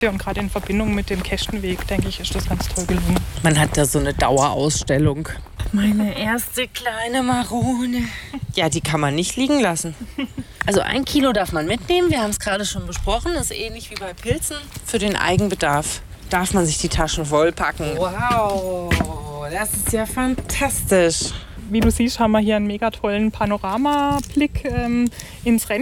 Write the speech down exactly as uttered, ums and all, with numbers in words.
Und gerade in Verbindung mit dem Kästenweg, denke ich, ist das ganz toll gelungen. Man hat da so eine Dauerausstellung. Meine erste kleine Marone. Ja, die kann man nicht liegen lassen. Also ein Kilo darf man mitnehmen. Wir haben es gerade schon besprochen. Das ist ähnlich wie bei Pilzen. Für den Eigenbedarf darf man sich die Taschen vollpacken. Wow, das ist ja fantastisch. Wie du siehst, haben wir hier einen mega tollen Panoramablick ähm, ins Rennen.